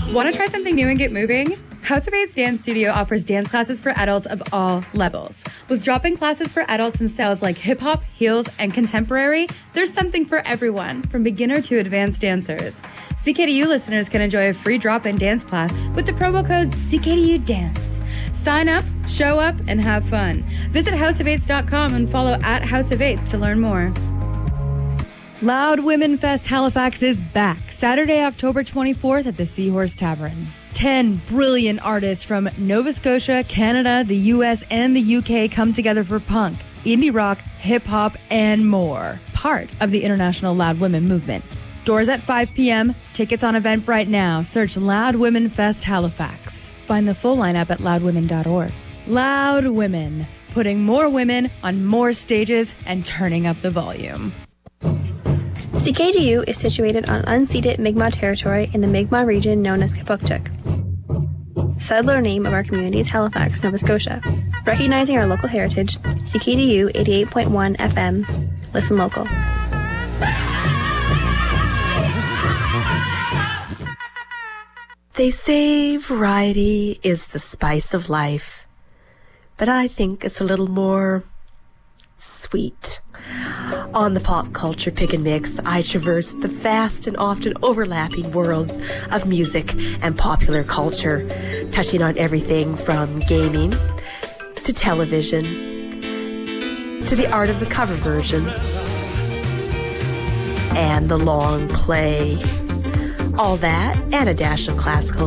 Want to try something new and get moving? House of Eight's Dance Studio offers dance classes for adults of all levels. With drop-in classes for adults in styles like hip-hop, heels, and contemporary, there's something for everyone, from beginner to advanced dancers. CKDU listeners can enjoy a free drop-in dance class with the promo code CKDUDANCE. Sign up, show up, and have fun. Visit houseofeights.com and follow @houseofeights to learn more. Loud Women Fest Halifax is back Saturday, October 24th at the Seahorse Tavern. 10 brilliant artists from Nova Scotia, Canada, the US, and the UK come together for punk, indie rock, hip-hop, and more. Part of the International Loud Women movement. Doors at 5 p.m. Tickets on Eventbrite now. Search Loud Women Fest Halifax. Find the full lineup at loudwomen.org. Loud Women, putting more women on more stages and turning up the volume. CKDU is situated on unceded Mi'kmaq territory in the Mi'kmaq region known as Kipukchuk. Settler name of our community is Halifax, Nova Scotia. Recognizing our local heritage, CKDU 88.1 FM. Listen local. They say variety is the spice of life, but I think it's a little more sweet. On the Pop Culture Pick and Mix, I traverse the vast and often overlapping worlds of music and popular culture, touching on everything from gaming to television to the art of the cover version and the long play. All that and a dash of classical